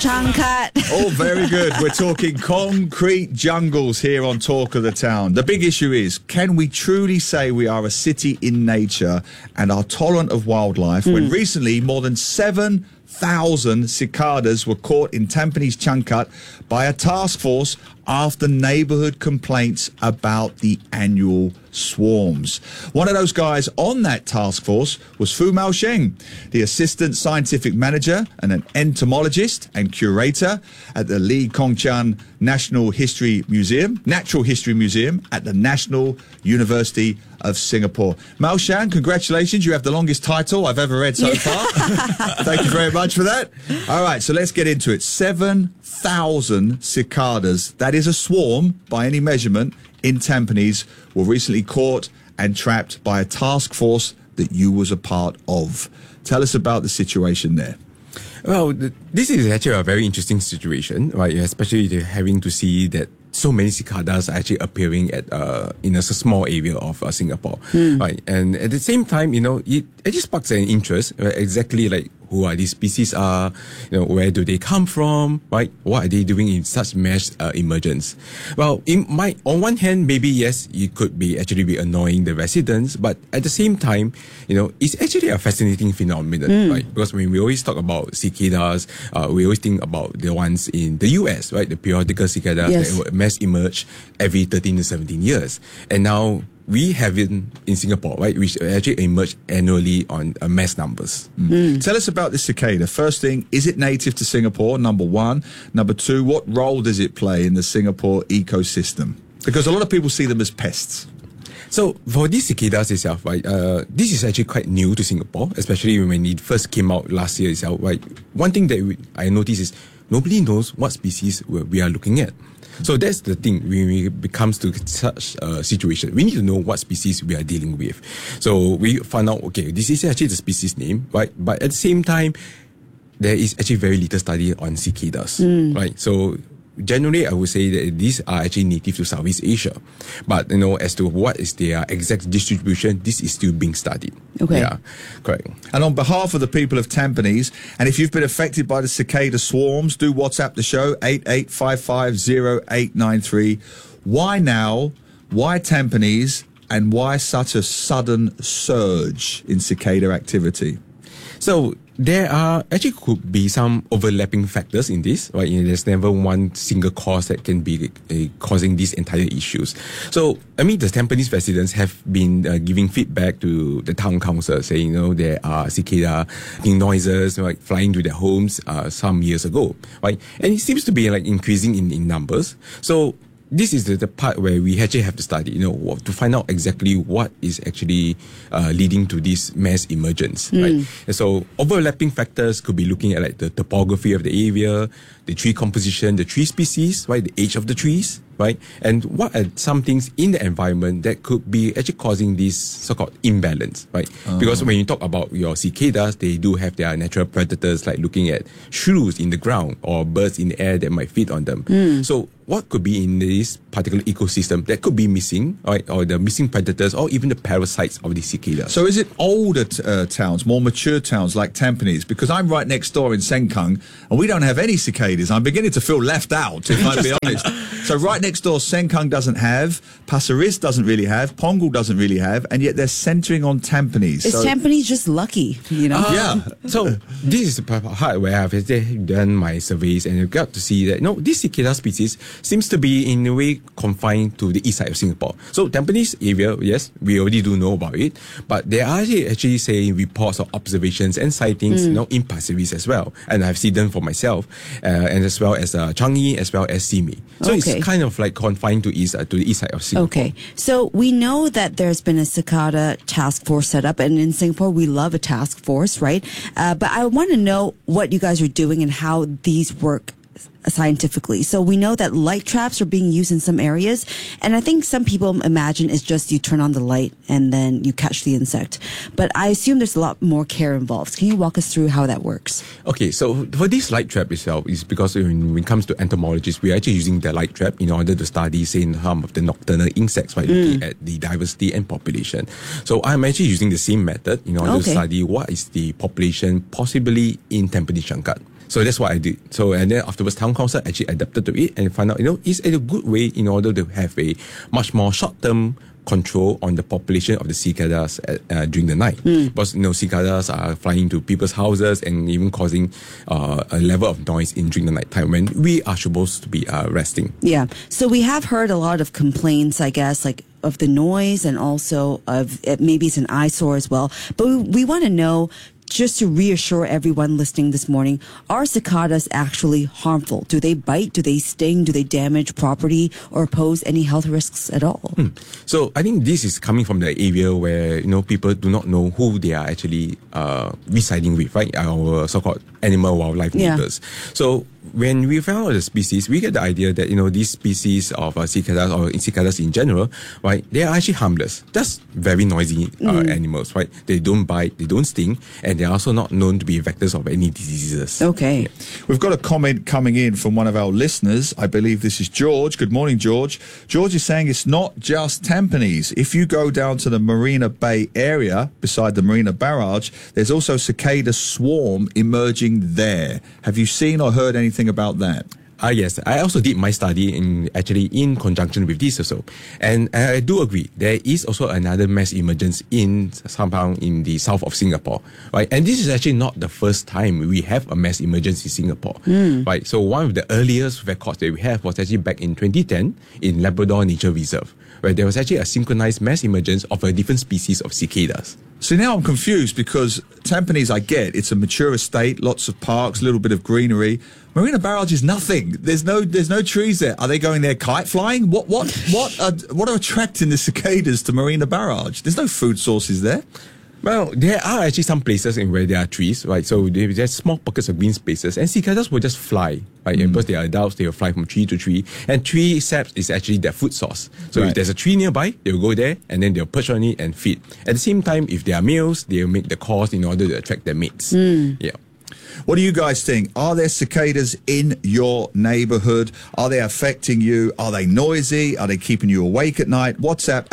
Changkat. Oh, very good. We're talking concrete jungles here on Talk of the Town. The big issue is, can we truly say we are a city in nature and are tolerant of wildlife when recently more than 7,000 cicadas were caught in Tampines Changkat by a task force after neighbourhood complaints about the annual swarms. One of those guys on that task force was Fu Mao Sheng, the assistant scientific manager and an entomologist and curator at the Lee Kong Chian Natural History Museum at the National University of Singapore. Mao Sheng, congratulations. You have the longest title I've ever read so far. Thank you very much for that. All right, so let's get into it. 7,000 cicadas. That is a swarm by any measurement in Tampines were recently caught and trapped by a task force that you was a part of. Tell us about the situation there. Well, this is actually a very interesting situation, right? Especially having to see that so many cicadas are actually appearing at in a small area of Singapore, right? And at the same time, it just sparks an interest, right? Exactly like who are these species are, where do they come from, right? What are they doing in such mass emergence? Well, on one hand, maybe yes, it could be annoying the residents, but at the same time, it's actually a fascinating phenomenon, right? Because when we always talk about cicadas, we always think about the ones in the US, right? The periodical cicadas that mass emerge every 13 to 17 years. And now we have it in Singapore, right, which actually emerge annually on mass numbers. Tell us about the cicada. First thing, is it native to Singapore? Number one. Number two, what role does it play in the Singapore ecosystem? Because a lot of people see them as pests. So for these cicadas itself, right, this is actually quite new to Singapore, especially when it first came out last year itself, right. One thing that I noticed is nobody knows what species we are looking at. So that's the thing when it comes to such a situation. We need to know what species we are dealing with. So we found out, okay, this is actually the species name, right? But at the same time, there is actually very little study on cicadas, right? So generally, I would say that these are actually native to Southeast Asia. But, as to what is their exact distribution, this is still being studied. Okay. Yeah, correct. And on behalf of the people of Tampines, and if you've been affected by the cicada swarms, do WhatsApp the show, 88550893. Why now? Why Tampines? And why such a sudden surge in cicada activity? So there actually could be some overlapping factors in this, right? There's never one single cause that can be causing these entire issues. So, the Tampines residents have been giving feedback to the town council saying, there are cicada noises, like flying to their homes some years ago, right? And it seems to be increasing in numbers. So, this is the part where we actually have to study, to find out exactly what is actually leading to this mass emergence, right? And so overlapping factors could be looking at the topography of the area, the tree composition, the tree species, right? The age of the trees, right? And what are some things in the environment that could be actually causing this so-called imbalance, right? Because when you talk about your cicadas, they do have their natural predators, like looking at shrews in the ground or birds in the air that might feed on them. So what could be in this particular ecosystem that could be missing, right? Or the missing predators or even the parasites of the cicadas. So is it older towns, more mature towns like Tampines? Because I'm right next door in Sengkang and we don't have any cicadas. I'm beginning to feel left out, if I be honest. So right next door, Sengkang doesn't have, Pasir Ris doesn't really have, Punggol doesn't really have, and yet they're centering on Tampines. Is Tampines just lucky, Yeah. So this is the part where I've done my surveys and I've got to see that, this cicada species seems to be in a way confined to the east side of Singapore. So Tampines area, yes, we already do know about it, but there are actually saying reports of observations and sightings, in Pasir Ris as well. And I've seen them for myself, and as well as Changi, as well as Simi. So it's kind of confined to the east side of Singapore. Okay. So we know that there's been a cicada task force set up, and in Singapore we love a task force, right? But I want to know what you guys are doing and how these work scientifically. So we know that light traps are being used in some areas, and I think some people imagine it's just you turn on the light and then you catch the insect. But I assume there's a lot more care involved. Can you walk us through how that works? Okay, so for this light trap itself, is because when it comes to entomologists, we're actually using the light trap in order to study, say, some of the nocturnal insects, right, looking at the diversity and population. So I'm actually using the same method in order to study what is the population possibly in Tampines Changkat. So that's what I did. So, and then afterwards, town council actually adapted to it and found out, it's a good way in order to have a much more short-term control on the population of the cicadas during the night. Because, cicadas are flying to people's houses and even causing a level of noise during the night time when we are supposed to be resting. Yeah. So we have heard a lot of complaints, I guess, like of the noise and also of maybe it's an eyesore as well. But we want to know, just to reassure everyone listening this morning, are cicadas actually harmful? Do they bite? Do they sting? Do they damage property or pose any health risks at all? So I think this is coming from the area where, people do not know who they are actually residing with, right? Our so-called animal wildlife neighbors. So when we found out the species, we get the idea that, these species of cicadas or cicadas in general, right, they are actually harmless. Just very noisy animals, right? They don't bite, they don't sting, and they're also not known to be vectors of any diseases. Okay. We've got a comment coming in from one of our listeners. I believe this is George. Good morning, George. George is saying it's not just Tampines. If you go down to the Marina Bay area, beside the Marina Barrage, there's also cicada swarm emerging there. Have you seen or heard anything about that? Yes, I also did my study in conjunction with this also. And I do agree, there is also another mass emergence somehow in the south of Singapore, right? And this is actually not the first time we have a mass emergence in Singapore, right? So one of the earliest records that we have was actually back in 2010 in Labrador Nature Reserve, where there was actually a synchronized mass emergence of a different species of cicadas. So now I'm confused because Tampines, I get, it's a mature estate, lots of parks, a little bit of greenery. Marina Barrage is nothing. There's no trees there. Are they going there kite flying? What are attracting the cicadas to Marina Barrage? There's no food sources there. Well, there are actually some places in where there are trees, right? So there's small pockets of green spaces, and cicadas will just fly, right? And because they are adults, they will fly from tree to tree, and tree saps is actually their food source. So if there's a tree nearby, they will go there, and then they'll perch on it and feed. At the same time, if they are males, they will make the calls in order to attract their mates. Yeah. What do you guys think? Are there cicadas in your neighborhood? Are they affecting you? Are they noisy? Are they keeping you awake at night? WhatsApp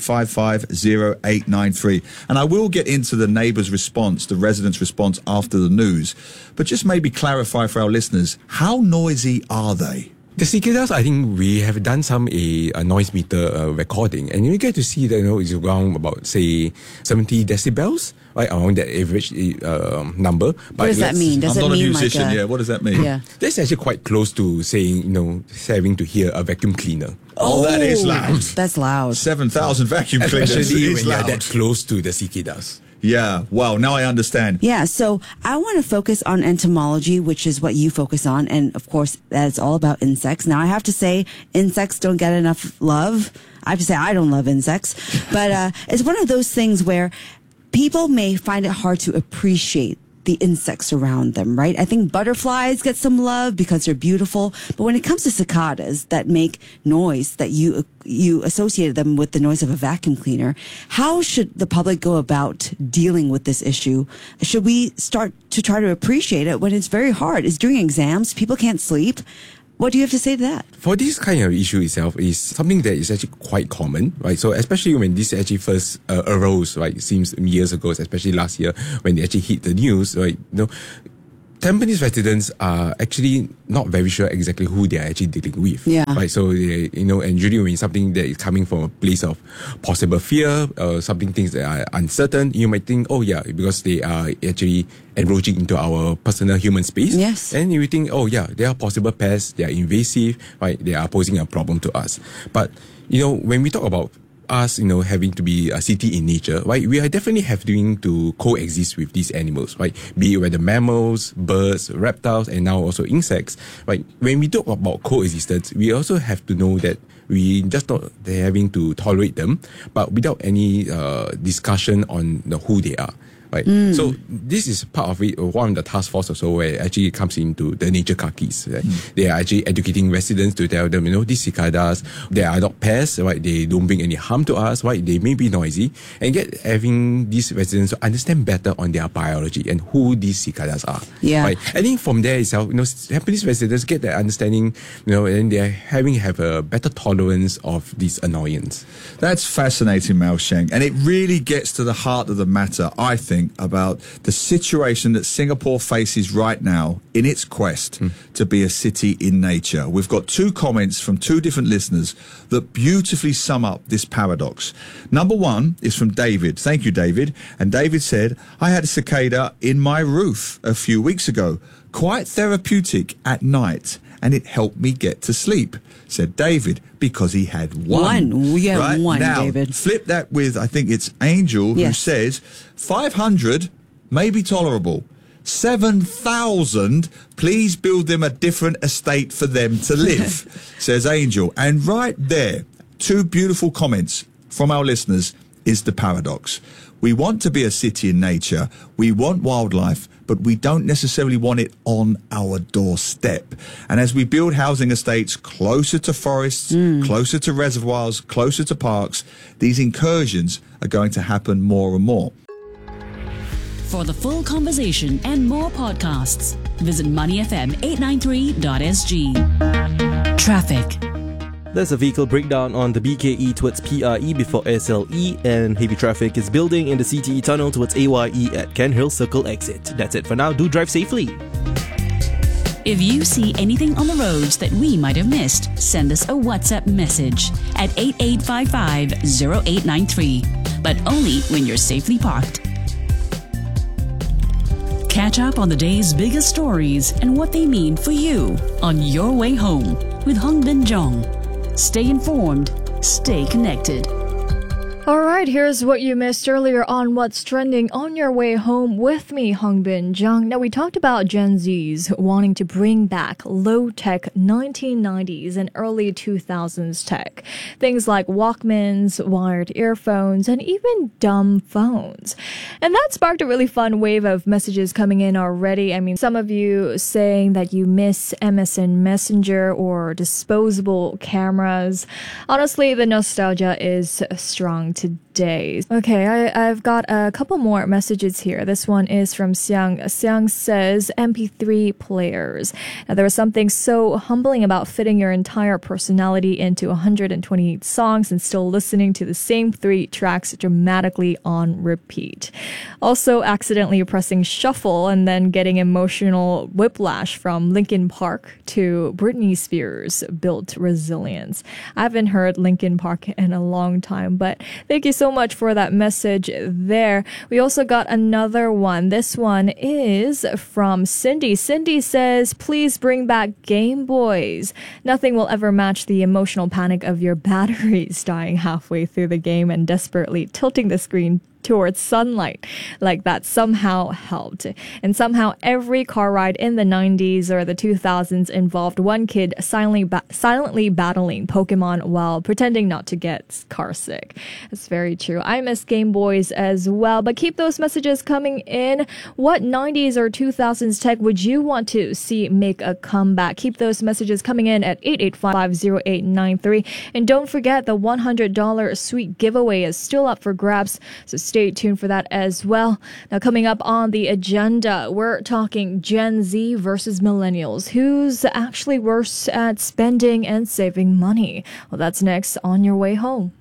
88550893. And I will get into the neighbor's response, the resident's response after the news. But just maybe clarify for our listeners, how noisy are they? The cicadas, I think we have done a noise meter recording, and you get to see that it's around about, say, 70 decibels, right, around that average number. But what does that mean? I'm not a musician. What does that mean? Yeah. That's actually quite close to saying, having to hear a vacuum cleaner. Oh, that is loud. That's loud. 7,000 vacuum cleaners. Especially when loud. you're that close to the cicadas. Yeah, wow, now I understand. Yeah, so I want to focus on entomology, which is what you focus on. And of course, that's all about insects. Now, I have to say, insects don't get enough love. I have to say, I don't love insects. But it's one of those things where people may find it hard to appreciate the insects around them, right? I think butterflies get some love because they're beautiful. But when it comes to cicadas that make noise, that you associated them with the noise of a vacuum cleaner, how should the public go about dealing with this issue? Should we start to try to appreciate it when it's very hard? It's during exams, people can't sleep. What do you have to say to that? For this kind of issue itself is something that is actually quite common, right? So especially when this actually first arose, right? It seems years ago, especially last year when they actually hit the news, right? Tampines residents are actually not very sure exactly who they are actually dealing with. Yeah. Right. So they, and usually when something that is coming from a place of possible fear, things that are uncertain, you might think, oh yeah, because they are actually encroaching into our personal human space. Yes. And you think, oh yeah, they are possible pests, they are invasive, right? They are posing a problem to us. But, when we talk about us, having to be a city in nature, right? We are definitely having to coexist with these animals, right? Be it whether mammals, birds, reptiles, and now also insects, right? When we talk about coexistence, we also have to know that we just not having to tolerate them, but without any discussion on who they are. Right. So this is part of it, one of the task force also, where it actually comes into the nature kakis. Right? They are actually educating residents to tell them, these cicadas, they are not pests, right? They don't bring any harm to us, right? They may be noisy, and having these residents to understand better on their biology and who these cicadas are. Yeah. Right. I think from there itself, Japanese residents get that understanding, and they're have a better tolerance of this annoyance. That's fascinating, Mao Sheng, and it really gets to the heart of the matter, I think. something about the situation that Singapore faces right now in its quest to be a city in nature. We've got 2 comments from 2 different listeners that beautifully sum up this paradox. Number 1 is from David. Thank you, David. And David said, I had a cicada in my roof a few weeks ago. Quite therapeutic at night, and it helped me get to sleep, said David, because he had one. We have one, now, David. Flip that with, I think it's Angel, who says 500 may be tolerable. 7,000, please build them a different estate for them to live, says Angel. And right there, 2 beautiful comments from our listeners is the paradox. We want to be a city in nature. We want wildlife, but we don't necessarily want it on our doorstep. And as we build housing estates closer to forests, closer to reservoirs, closer to parks, these incursions are going to happen more and more. For the full conversation and more podcasts, visit moneyfm893.sg. Traffic. There's a vehicle breakdown on the BKE towards PRE before SLE, and heavy traffic is building in the CTE tunnel towards AYE at Cairnhill Circle exit. That's it for now. Do drive safely. If you see anything on the roads that we might have missed, send us a WhatsApp message at 8855-0893, but only when you're safely parked. Catch up on the day's biggest stories and what they mean for you on Your Way Home with Hong Bin Jong. Stay informed, stay connected. Alright, here's what you missed earlier on What's Trending on Your Way Home with me, Hong Bin Jung. Now, we talked about Gen Zs wanting to bring back low-tech 1990s and early 2000s tech. Things like Walkmans, wired earphones, and even dumb phones. And that sparked a really fun wave of messages coming in already. I mean, some of you saying that you miss MSN Messenger or disposable cameras. Honestly, the nostalgia is strong today. Okay, I've got a couple more messages here. This one is from Xiang. Xiang says, MP3 players. Now, there was something so humbling about fitting your entire personality into 128 songs and still listening to the same 3 tracks dramatically on repeat. Also, accidentally pressing shuffle and then getting emotional whiplash from Linkin Park to Britney Spears built resilience. I haven't heard Linkin Park in a long time, but thank you so much for that message there. We also got another one. This one is from Cindy. Cindy says, please bring back Game Boys. Nothing will ever match the emotional panic of your batteries dying halfway through the game and desperately tilting the screen towards sunlight. Like that somehow helped. And somehow every car ride in the 90s or the 2000s involved one kid silently battling Pokemon while pretending not to get car sick. It's very true. I miss Game Boys as well, but keep those messages coming in. What 90s or 2000s tech would you want to see make a comeback? Keep those messages coming in at 885-0893. And don't forget, the $100 sweet giveaway is still up for grabs, so stay tuned for that as well. Now, coming up on the agenda, we're talking Gen Z versus millennials. Who's actually worse at spending and saving money? Well, that's next on Your Way Home.